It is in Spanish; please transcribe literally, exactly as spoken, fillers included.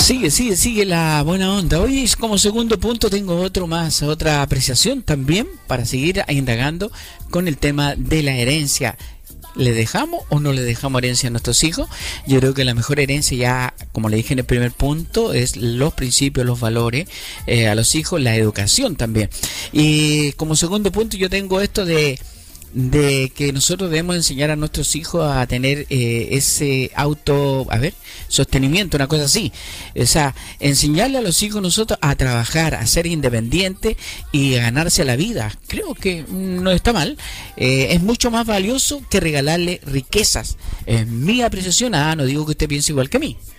Sigue, sigue, sigue la buena onda. Hoy como segundo punto tengo otro más, otra apreciación también para seguir indagando con el tema de la herencia. ¿Le dejamos o no le dejamos herencia a nuestros hijos? Yo creo que la mejor herencia, ya como le dije en el primer punto, es los principios, los valores eh, a los hijos, la educación también. Y como segundo punto yo tengo esto de de que nosotros debemos enseñar a nuestros hijos a tener eh, ese auto, a ver, sostenimiento, una cosa así. O sea, enseñarle a los hijos nosotros a trabajar, a ser independientes y a ganarse la vida. Creo que no está mal. Eh, es mucho más valioso que regalarle riquezas. Es mi apreciación. Ah, no digo que usted piense igual que a mí.